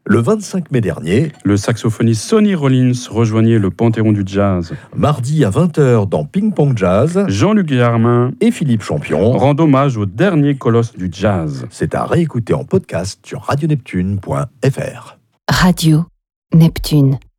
Le 25 mai dernier, le saxophoniste Sonny Rollins rejoignait le Panthéon du Jazz. Mardi à 20h dans Ping Pong Jazz, Jean-Luc Guillarmin et Philippe Champion rend hommage au dernier colosse du jazz. C'est à réécouter en podcast sur radioneptune.fr. Radio Neptune.